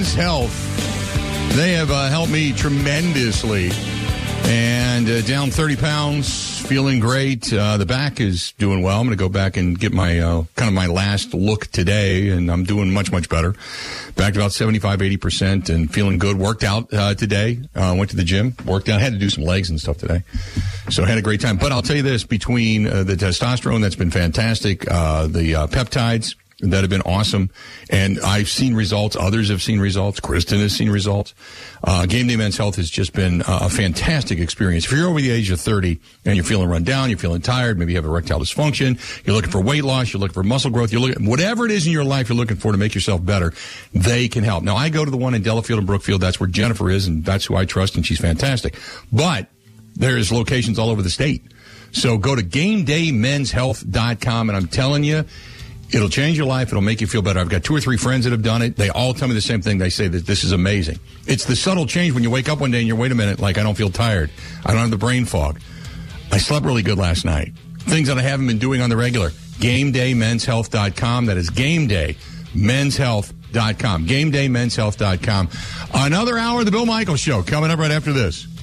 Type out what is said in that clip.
Men's Health. They have helped me tremendously. And down 30 pounds, feeling great. The back is doing well. I'm going to go back and get my kind of my last look today, and I'm doing much, much better. Back to about 75, 80% and feeling good. Worked out today. Went to the gym, worked out. Had to do some legs and stuff today. So I had a great time. But I'll tell you this, between the testosterone, that's been fantastic, the peptides that have been awesome, and I've seen results. Others have seen results. Kristen has seen results. Game Day Men's Health has just been a fantastic experience. If you're over the age of 30 and you're feeling run down, you're feeling tired, maybe you have erectile dysfunction, you're looking for weight loss, you're looking for muscle growth, you're looking, whatever it is in your life you're looking for to make yourself better, they can help. Now, I go to the one in Delafield and Brookfield. That's where Jennifer is, and that's who I trust, and she's fantastic. But there's locations all over the state. So go to GameDayMen'sHealth.com, and I'm telling you, it'll change your life. It'll make you feel better. I've got 2 or 3 friends that have done it. They all tell me the same thing. They say that this is amazing. It's the subtle change when you wake up one day and you're, wait a minute, like I don't feel tired. I don't have the brain fog. I slept really good last night. Things that I haven't been doing on the regular. GameDayMen'sHealth.com. That is GameDayMen'sHealth.com. GameDayMen'sHealth.com. Another hour of the Bill Michaels Show coming up right after this.